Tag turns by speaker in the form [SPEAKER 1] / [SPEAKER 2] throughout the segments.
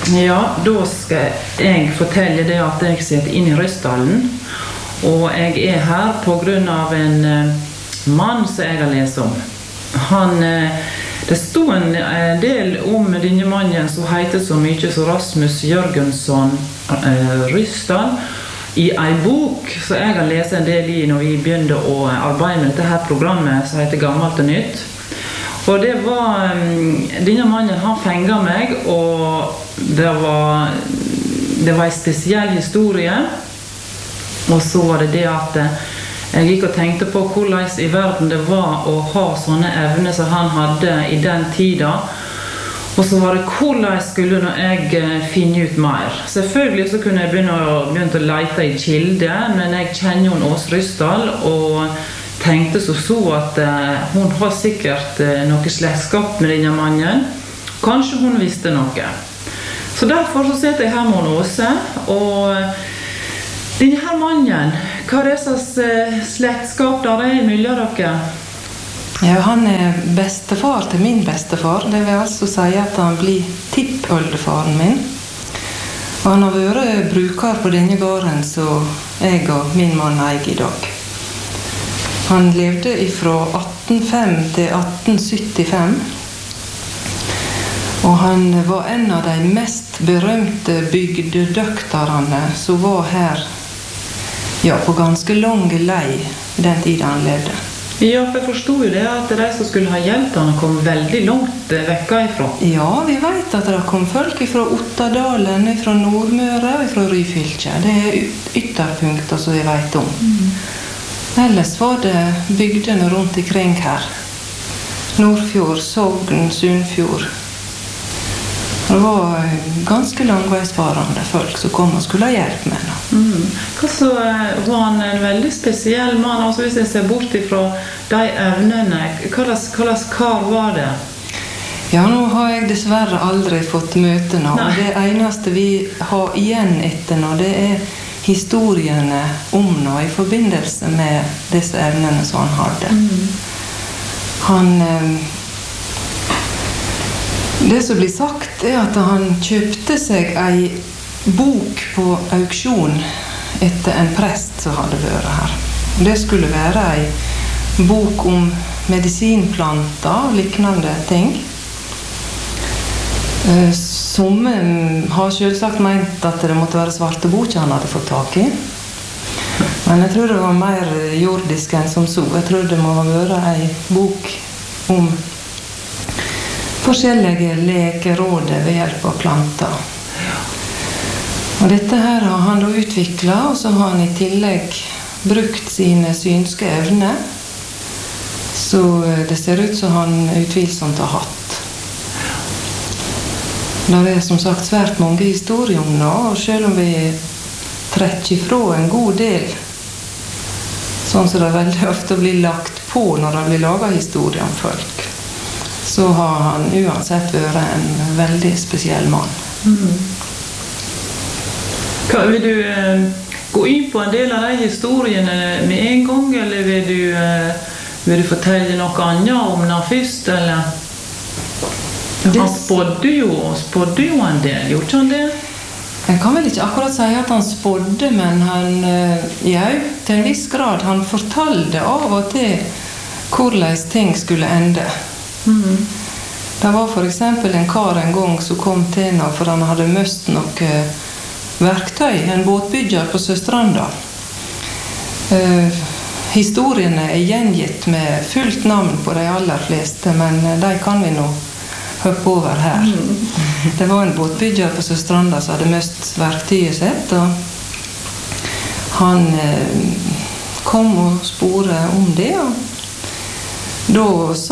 [SPEAKER 1] Ja, da skal jeg fortelle det at jeg sitter inn i Ryssdalen, og jeg er her på grunn av en mann som jeg har lest om. Det stod en del om denne mannen som heter så mye som Rasmus Jørgensson Ryssdal i en bok som jeg har lest en del i når vi begynte å arbeide med dette her programmet som heter Gammelt og Nytt. Og det var, denne mannen han fenget meg, og det var en spesiell historie. Og så var det at jeg gikk og tenkte på hvordan i verden det var å ha sånne evner som han hadde i den tida. Og så var det hvordan skulle jeg finne ut mer. Selvfølgelig så kunne jeg begynne å lete i kilde, men jeg kjenner jo Ås Ryssdal, og tenkte så at hun har sikkert noe slektskap med denne mannen. Kanskje hun visste noe. Så derfor så sitter jeg her med Åse, og denne her mannen, hva det slags slektskap der mellom dere?
[SPEAKER 2] Ja, han er bestefar til min bestefar. Det vil altså si at han blir tippoldefaren min. Og han har vært bruker på denne gården som jeg og min mann eier i dag. Han levde fra 1805 til 1875, og han var en av de mest berømte bygdedøkterne som var her på ganske lange lei den tiden han levde.
[SPEAKER 1] Ja, for jeg forstod jo det at de som skulle ha hjelp han kom veldig langt vekka ifra.
[SPEAKER 2] Ja, vi vet at det kom folk fra Ottadalen, fra Nordmøre og fra Ryfylke. Det er ytterpunkter som vi vet om. Ellers var det bygdene rundt ikring her. Nordfjord, Sogn, Sunnfjord. Det var ganske langveisfarende folk som kom og skulle ha hjelp med det.
[SPEAKER 1] Så var han en veldig spesiell mann, altså hvis jeg ser bort ifra de evnene, hva slags kar var det?
[SPEAKER 2] Ja, nå har jeg dessverre aldri fått møte nå, og det eneste vi har igjen etter nå, det er historiene om nå i forbindelse med disse evnene som han hadde. Det som blir sagt er at han kjøpte seg en bok på auksjon etter en prest som hadde vært her. Det skulle være en bok om medisinplanter og liknande ting. Somme har selvsagt ment at det måtte være svarte boka han hadde fått tak i. Men jeg tror det var mer jordisk enn som så. Jeg tror det må være en bok om forskjellige lekeråder ved hjelp av planter. Og dette her har han da utviklet, og så har han i tillegg brukt sine synske evner. Så det ser ut som han utvilsomt har hatt. Det er som sagt svært mange historier om nå, og selv om vi trekker ifra en god del, sånn som det veldig ofte blir lagt på når det blir laget historier om folk, så har han uansett vært en veldig spesiell mann.
[SPEAKER 1] Vil du gå inn på en del av de historiene med en gang, eller vil du fortelle noe annet om det først, eller? Han spådde jo en del, gjorde han det?
[SPEAKER 2] Jeg kan vel ikke akkurat si at han spådde, men han, til en viss grad, han fortalte av og til hvordan ting skulle ende. Det var for eksempel en kar en gang som kom til nå, for han hadde møst noe verktøy, en båtbygger på Søstranda. Historiene er gjengitt med fullt navn på de aller fleste, men de kan vi nå hoppe over her. Det var en båtbygger på Søstranda som hadde møst verktøyet sitt, og han kom og spore om det, og da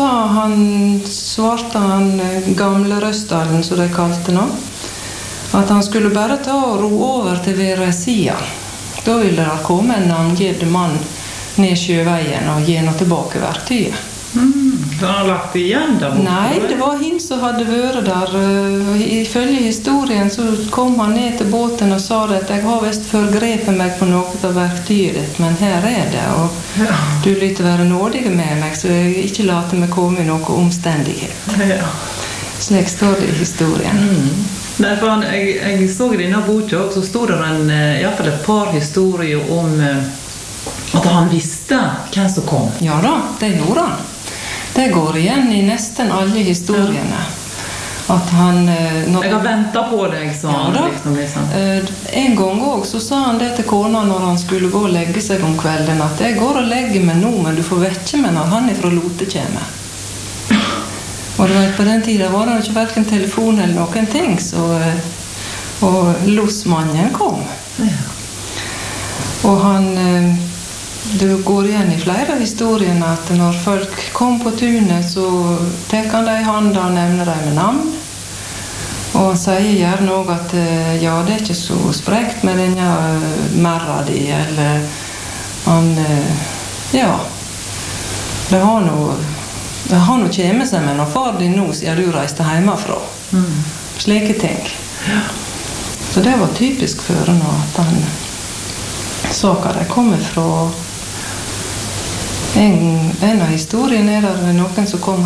[SPEAKER 2] svarte han gamle Røstdalen, som de kalte nå, at han skulle bare ta og ro over til Veresida. Da ville det komme en navngitt mann ned sjøveien og gi noe tilbake verktøyet.
[SPEAKER 1] Så han har lagt igjen der borte?
[SPEAKER 2] Nei, det var han som hadde vært der. Ifølge historien så kom han ned til båten og sa at jeg har vist forgrepet meg på noe av verktøyet ditt, men her er det, og du lytter være nådige med meg, så jeg ikke later meg komme i noe omstendighet. Slik står det i historien.
[SPEAKER 1] Nei, for jeg så I denne boka, så stod det I hvert fall et par historier om at han visste hvem som kom.
[SPEAKER 2] Ja da, det gjorde han. Det går igjen I nesten alle historiene. At han...
[SPEAKER 1] jeg har ventet på deg, sa han.
[SPEAKER 2] Ja, liksom. En gang også, så sa han det til kona når han skulle gå og legge seg om kvelden, at jeg går og legger meg nå, men du får vekke meg når han ifra Lote kommer. Og du vet, på den tiden var det ikke hverken telefon eller noen ting, så, og losmannen kom.
[SPEAKER 1] Ja.
[SPEAKER 2] Og han, det går igjen I flere historier at når folk kom på tunet, så tek han dem I handa og nevner dem med navn. Og han sier gjerne også at ja, det ikke så sprekt med denne merra di, eller han, ja, det har noe kjemme seg med når far din nå siden du reiste hjemmefra. Slike ting. Så det var typisk for han at han så hva det kommer fra. En av historiene det noen som kom